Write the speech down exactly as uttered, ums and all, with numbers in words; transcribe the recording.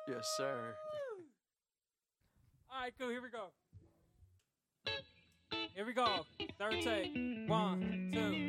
Yes, sir. All right, cool. Here we go. Here we go. Third take. One, two.